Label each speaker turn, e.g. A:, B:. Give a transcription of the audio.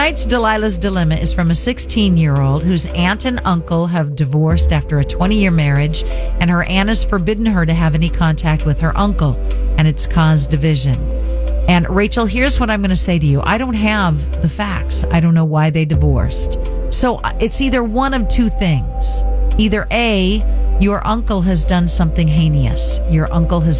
A: Tonight's Delilah's Dilemma is from a 16-year-old whose aunt and uncle have divorced after a 20-year marriage, and her aunt has forbidden her to have any contact with her uncle, and it's caused division. And Rachel, here's what I'm going to say to you. I don't have the facts. I don't know why they divorced. So it's either one of two things. Either A, your uncle has done something heinous. Your uncle has